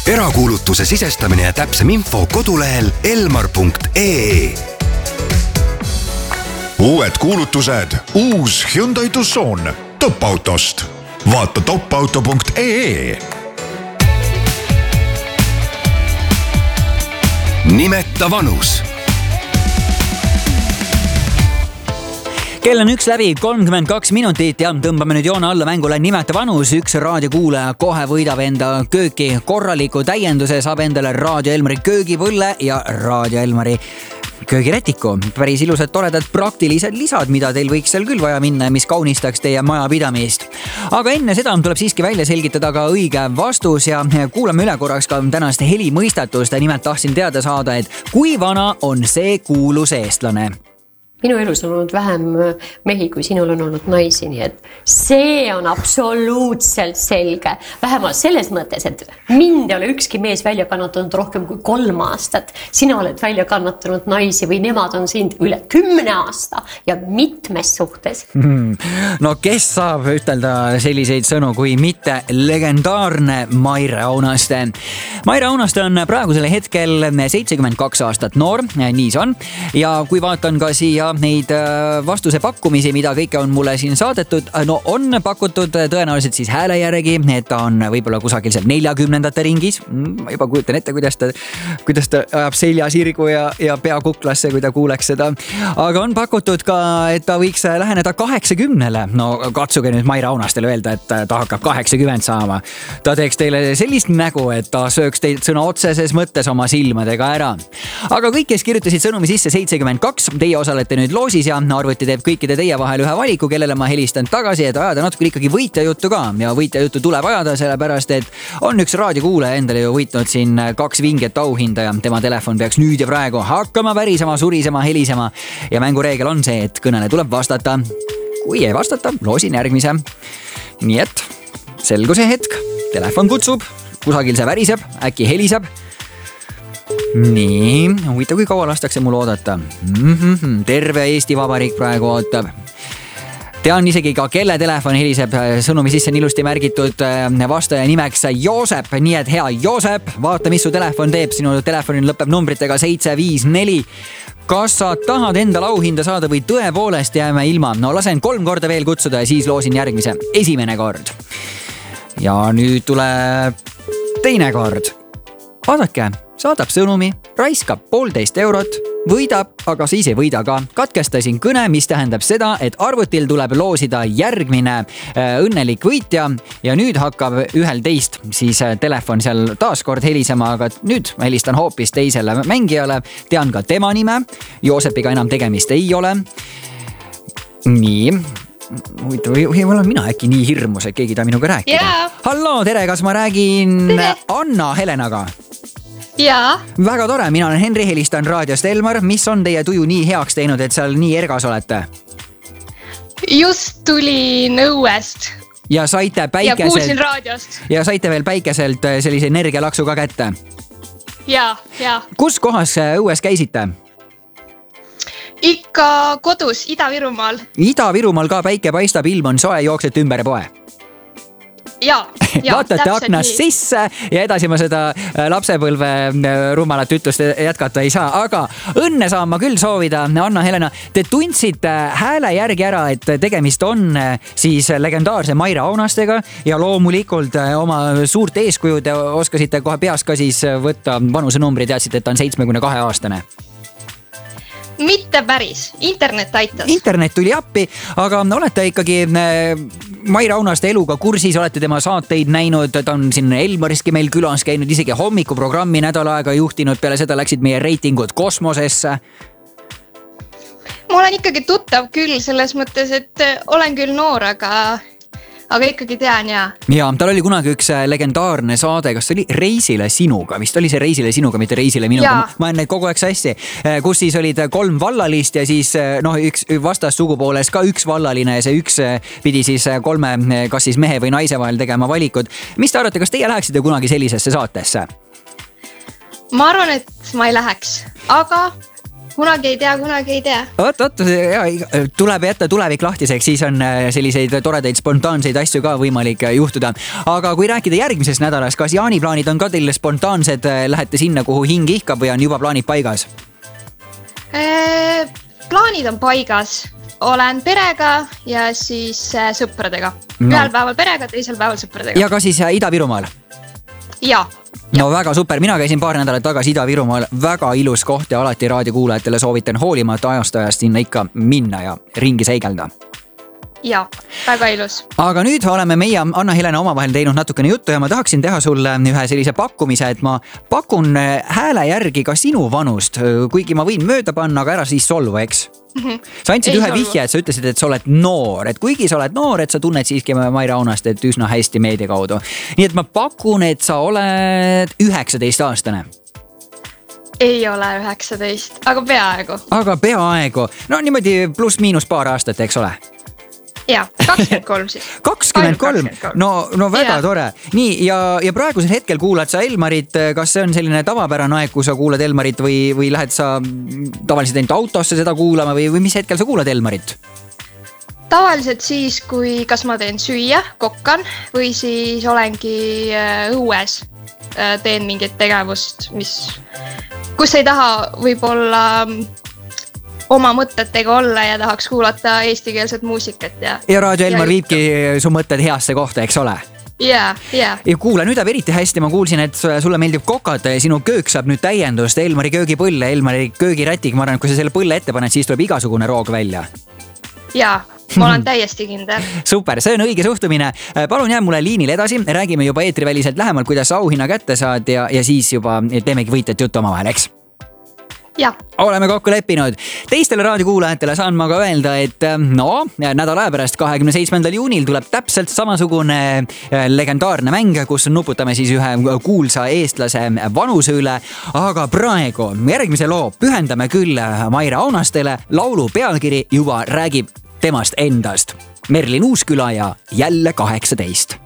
Erakuulutuse sisestamine ja täpsem info kodulehel elmar.ee. Uued kuulutused. Uus Hyundai Tucson top-autost. Vaata topauto.ee. Nimeta vanus. Kell on 1:32 ja tõmbame nüüd joone alla mängule Nimeta vanus. Üks raadiokuulaja kohe võidab enda kööki korraliku täienduse, saab endale Raadio Elmari köögipõlle ja Raadio Elmari köögirätiku. Päris ilusad, toredad, praktilised lisad, mida teil võiks seal küll vaja minna, mis kaunistaks teie majapidamist. Aga enne seda tuleb siiski välja selgitada ka õige vastus ja kuulame üle korraks ka tänast helimõistatust. Nimelt tahtsin teada saada, et kui vana on see kuulus eestlane? Minu elus on olnud vähem mehi, kui sinul on olnud naisi, nii et see on absoluutselt selge. Vähemalt selles mõttes, et mind ei ole ükski mees välja kannatanud rohkem kui 3 aastat. Sina oled välja kannatanud naisi või nemad on sind üle 10 aasta ja mitmes suhtes. No kes saab ütelda selliseid sõnu kui mitte legendaarne Maire Aunaste. Maire Aunaste on praegusel hetkel 72 aastat noor, nii see on. Ja kui vaatan ka siia neid vastuse pakkumisi, mida kõike on mulle siin saadetud, no on pakutud tõenäoliselt siis hääle järgi, et ta on võib-olla kusagil seal 40-ndate ringis. Ma juba kujutan ette, kuidas ta ajab selja sirgu ja pea kuklasse, kui ta kuuleks seda. Aga on pakutud ka, et ta võiks läheneda 80-le. No katsuge nüüd Maire Aunastele öelda, et ta hakkab 80 saama. Ta teeks teile sellist nägu, et ta sööks teilt sõna otseses mõttes oma silmadega ära. Aga kõik, kes kirjutasid sõnumi sisse 72, teie osalete nüüd loosis ja arvuti teeb kõikide teie vahel ühe valiku, kellele ma helistan tagasi, et ajada natuke ikkagi võitjajuttu ka. Ja võitjajuttu tuleb ajada, sellepärast, et on üks raadiokuulaja endale ju võitnud siin 2 vinget auhinda ja tema telefon peaks nüüd ja praegu hakkama värisema, surisema, helisema. Ja mängureegel on see, et kõnele tuleb vastata. Kui ei vastata, loosin järgmise. Nii et selguse hetk, telefon kutsub, kusagil see väriseb, äkki heliseb. Nii, huvitav, kui kaua lastakse mul oodata. Terve Eesti Vabariik praegu ootab. Tean isegi ka, kelle telefon heliseb. Sõnumi sisse on ilusti märgitud vastaja nimeks Joosep. Nii et hea Joosep, vaata, mis su telefon teeb. Sinu telefonin lõpeb numbritega 754. Kas sa tahad endal auhinda saada või tõepoolest jääme ilma? No lasen 3 korda veel kutsuda ja siis loosin järgmise. Esimene kord. Ja nüüd tuleb teine kord. Vaadake, saadab sõnumi, raiskab 1,5 eurot, võidab, aga siis ei võida ka. Katkestasin kõne, mis tähendab seda, et arvutil tuleb loosida järgmine õnnelik võitja ja nüüd hakkab 11 siis telefon seal taaskord helisema, aga nüüd ma helistan hoopis teisele mängijale. Tean ka tema nime, Joosepiga enam tegemist ei ole. Nii. Või olen mina äkki nii hirmus, et keegi ta minuga rääkida? Yeah. Hallo, tere, kas ma räägin Anna Helenaga? Jaa. Väga tore, mina olen Henri, helistan raadiost Elmar. Mis on teie tuju nii heaks teinud, et seal nii ergas olete? Just tulin õuest. Ja saite päikeselt... Ja kuulsin raadiost. Ja saite veel päikeselt sellise energialaksu ka kätte? Jaa. Kus kohas õues käisite? Ikka kodus, Ida-Virumaal. Ida-Virumaal ka päike paistab, ilm on soe, jooksete ümber poe? Jaa, vaatate aknast sisse ja edasi ma seda lapsepõlve rumalat ütlust jätkata ei saa, aga õnne saan ma küll soovida, Anna Helena. Te tundsite hääle järgi ära, et tegemist on siis legendaarse Maire Aunastega ja loomulikult oma suurt eeskuju te oskasite kohe peast ka siis võtta vanusenumbri, teadsite, et ta on 72 aastane. Mitte päris, internet aitas. Internet tuli appi, aga olete ikkagi Maire Aunaste eluga kursis, olete tema saateid näinud, ta on siin Elmariski meil külas käinud, isegi hommikuprogrammi nädal aega juhtinud, peale seda läksid meie reitingud kosmosesse. Ma olen ikkagi tuttav küll selles mõttes, et olen küll noor, aga ikkagi tean ja. Ja, tal oli kunagi üks legendaarne saade, kas see oli Reisile sinuga, vist oli see Reisile sinuga, mitte Reisile minuga. Ma olen neid kogu aeg sassi, kus siis olid 3 vallalist ja siis üks vastas sugupooles ka üks vallaline ja see üks pidi siis 3 kas siis mehe või naise vahel tegema valikud. Mis te arvate, kas teie läheksite kunagi sellisesse saatesse? Ma arvan, et ma ei läheks, aga kunagi ei tea. Oot, tuleb jätta tulevik lahtiseks, siis on selliseid toredaid spontaanseid asju ka võimalik juhtuda. Aga kui rääkida järgmisest nädalast, kas jaaniplaanid on ka teil spontaansed, lähete sinna, kuhu hing ihkab või on juba plaanid paigas? Plaanid on paigas. Olen perega ja siis sõpradega. Ühel päeval perega, teisel päeval sõpradega. Ja ka siis Ida-Virumaal? Ja. No väga super, mina käisin paar nädalat tagasi Ida-Virumaal, väga ilus koht ja alati raadiokuulajatele soovitan hoolimata ajast sinna ikka minna ja ringi seigelda. Ja, väga ilus. Aga nüüd oleme meie Anna-Helena omavahel teinud natukene juttu ja ma tahaksin teha sulle ühe sellise pakkumise, et ma pakun hääle järgi ka sinu vanust, kuigi ma võin mööda panna, aga ära siis solvu, eks? Sa andsid ühe vihje, et sa ütlesid, et sa oled noor, et kuigi sa oled noor, et sa tunned siiski Maire Aunast, et üsna hästi meedia kaudu. Nii et ma pakun, et sa oled 19-aastane. Ei ole 19, aga peaaegu. Aga peaaegu. No niimoodi pluss miinus paar aastat, eks ole? Ja, 23 siis. 23? No väga tore. Nii, ja praegusel hetkel kuulad sa Elmarit, kas see on selline tavapärane aeg, kui sa kuulad Elmarit või lähed sa tavaliselt ainult autosse seda kuulama või mis hetkel sa kuulad Elmarit? Tavaliselt siis, kui kas ma teen süüa, kokkan või siis olengi õues, teen mingit tegevust, kus ei taha võib-olla oma mõtetega olla ja tahaks kuulata eestikeelset muusikat. Ja Raadio Elmar viibki su mõtted heasse kohta, eks ole? Ja. Ja kuule, nüüd eriti hästi ma kuulsin, et sulle meeldib kokata ja sinu köök saab nüüd täiendust Elmari köögipõlle, Elmari köögirätik. Ma arvan, et kui sa selle põlle ette paned, siis tuleb igasugune roog välja. Ja, ma olen täiesti kindel. Super, see on õige suhtumine. Palun jää mulle liinil edasi, räägime juba eetriväliselt lähemalt, kuidas auhinna kätte saad ja siis juba teemegi võitjat juttu omavahel, eks? Ja. Oleme kokku leppinud. Teistele raadiokuulajatele saan ma ka öelda, et nädala aja pärast 27. juunil tuleb täpselt samasugune legendaarne mäng, kus nuputame siis ühe kuulsa eestlase vanuse üle. Aga praegu järgmise loo pühendame küll Maire Aunastele. Laulu pealkiri juba räägib temast endast. Merlin Uusküla ja Jälle 18.